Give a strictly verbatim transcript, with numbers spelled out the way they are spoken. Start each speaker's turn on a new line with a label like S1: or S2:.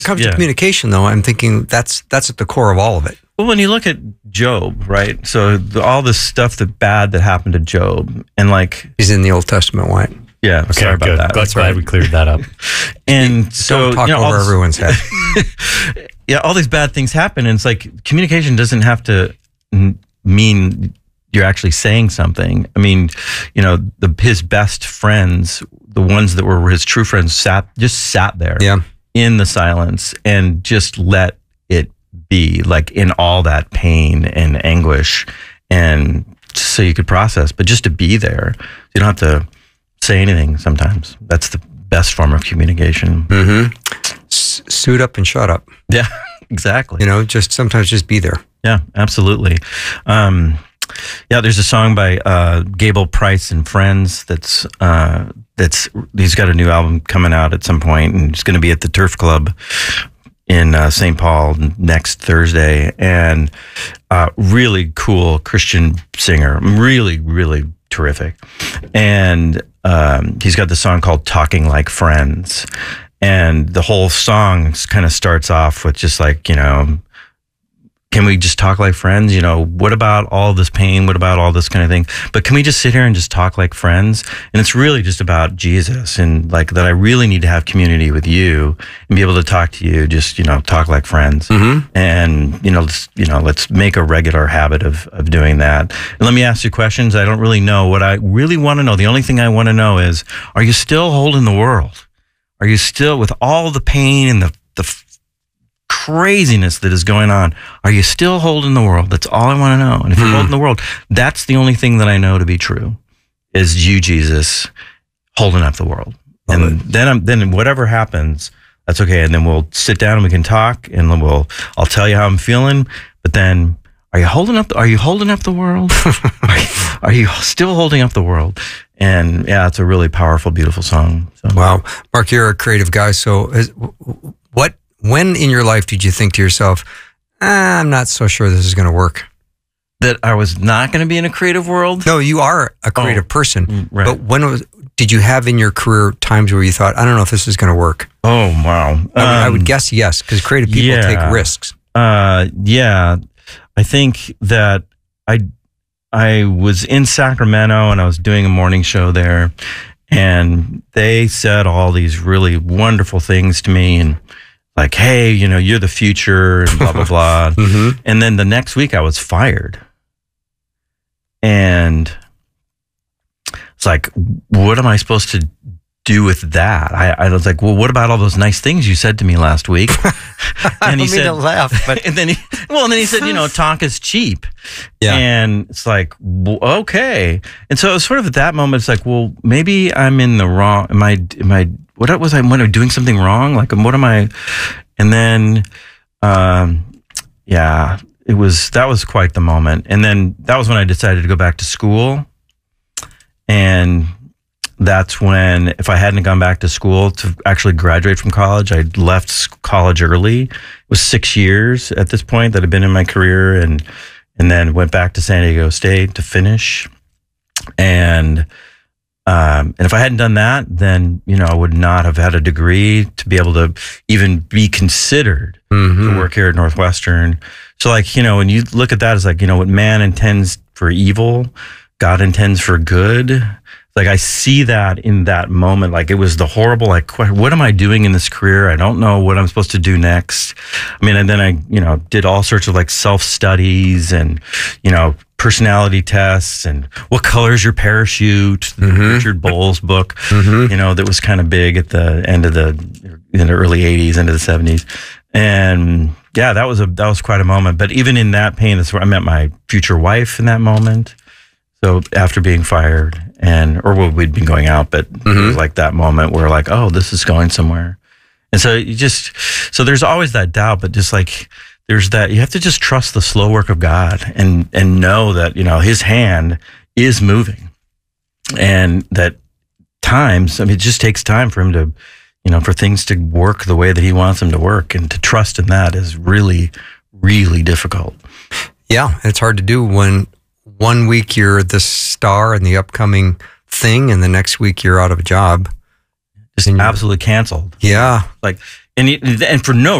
S1: it comes yeah. to communication, though, I'm thinking that's that's at the core of all of it.
S2: Well, when you look at Job, right? So the, all this stuff that bad that happened to Job, and like
S1: he's in the Old Testament, right?
S2: Yeah, okay, sorry about
S3: good.
S2: that.
S3: Glad, glad right. we cleared that up.
S2: And so
S1: don't talk
S2: you know,
S1: over
S2: this,
S1: everyone's head.
S2: Yeah, all these bad things happen, and it's like communication doesn't have to n- mean you're actually saying something. I mean, you know, the his best friends, the ones that were his true friends, sat just sat there,
S1: yeah.
S2: in the silence and just let it be, like in all that pain and anguish, and so you could process, but just to be there, you don't have to say anything. Sometimes that's the best form of communication.
S1: Mm-hmm. S- suit up and shut up.
S2: Yeah, exactly.
S1: You know, just sometimes just be there.
S2: Yeah, absolutely. Um, yeah, there's a song by uh, Gable Price and Friends that's uh, that's he's got a new album coming out at some point, and it's going to be at the Turf Club in uh, Saint Paul next Thursday. And uh, really cool Christian singer, really, really terrific. And um, he's got the song called "Talking Like Friends," and the whole song kind of starts off with just like, you know, can we just talk like friends? You know, what about all this pain? What about all this kind of thing? But can we just sit here and just talk like friends? And it's really just about Jesus, and like that I really need to have community with you and be able to talk to you, just, you know, talk like friends.
S1: Mm-hmm.
S2: And, you know, let's, you know, let's make a regular habit of, of doing that. And let me ask you questions. I don't really know. What I really want to know, the only thing I want to know is, are you still holding the world? Are you still, with all the pain and the, the craziness that is going on, are you still holding the world? That's all I want to know. And if you're
S1: hmm.
S2: holding the world, that's the only thing that I know to be true, is you, Jesus, holding up the world. Love and it. then I'm, then whatever happens, that's okay. And then we'll sit down and we can talk, and then we'll, I'll tell you how I'm feeling. But then, are you holding up? The, are you holding up the world? are, you, are you still holding up the world? And yeah, it's a really powerful, beautiful song. So.
S1: Wow, Mark, you're a creative guy. So, is, what? When in your life did you think to yourself, ah, I'm not so sure this is going to work?
S2: That I was not going to be in a creative world?
S1: No, you are a creative
S2: oh,
S1: person.
S2: Right.
S1: But when was, did you have in your career times where you thought, I don't know if this is going to work?
S2: Oh, wow. Um,
S1: I, would, I would guess yes, because creative people
S2: yeah,
S1: take risks.
S2: Uh, yeah. I think that I, I was in Sacramento and I was doing a morning show there, and they said all these really wonderful things to me, and like, hey, you know, you're the future, and blah, blah, blah.
S1: Mm-hmm.
S2: And then the next week I was fired. And it's like, what am I supposed to do with that? I, I was like, well, what about all those nice things you said to me last week?
S1: And he said, to laugh, but
S2: and then he, well, and then he said, you know, talk is cheap.
S1: Yeah.
S2: And it's like, well, okay. And so it was sort of at that moment, it's like, well, maybe I'm in the wrong, am I, am I, what was I, am I doing something wrong? Like, what am I? And then, um, yeah, it was, that was quite the moment. And then that was when I decided to go back to school. And that's when, if I hadn't gone back to school to actually graduate from college, I left college early. It was six years at this point that I'd been in my career, and, and then went back to San Diego State to finish. And, Um, and if I hadn't done that, then, you know, I would not have had a degree to be able to even be considered
S1: mm-hmm.
S2: to work here at Northwestern. So, like, you know, when you look at that as like, you know, what man intends for evil, God intends for good. Like, I see that in that moment. Like, it was the horrible, like, what am I doing in this career? I don't know what I'm supposed to do next. I mean, and then I, you know, did all sorts of like self-studies and, you know, personality tests, and what color is your parachute, the
S1: mm-hmm.
S2: Richard Bowles book,
S1: mm-hmm.
S2: you know, that was kind of big at the end of the, in the early eighties, into the seventies. And yeah, that was a, that was quite a moment. But even in that pain, that's where I met my future wife in that moment. So after being fired, and, or well, we'd been going out, but mm-hmm. it was like that moment where like, oh, this is going somewhere. And so you just, so there's always that doubt, but just like, there's that, you have to just trust the slow work of God, and, and know that, you know, his hand is moving, and that times, I mean, it just takes time for him to, you know, for things to work the way that he wants them to work, and to trust in that is really, really difficult.
S1: Yeah. It's hard to do when one week you're the star in the upcoming thing, and the next week you're out of a job.
S2: Just absolutely canceled.
S1: Yeah.
S2: Like, and it, and for no